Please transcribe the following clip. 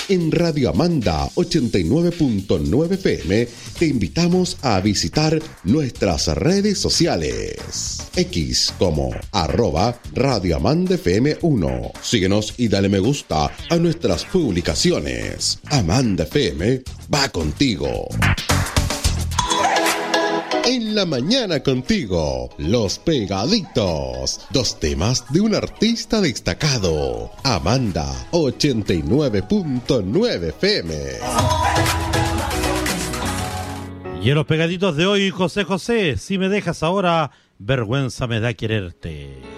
En Radio Amanda 89.9 FM te invitamos a visitar nuestras redes sociales. X como @Radio Amanda FM 1. Síguenos y dale me gusta a nuestras publicaciones. Amanda FM va contigo. En la mañana contigo, Los Pegaditos. 2 temas de un artista destacado. Amanda 89.9 FM. Y en Los Pegaditos de hoy, José José, si me dejas ahora, vergüenza me da quererte.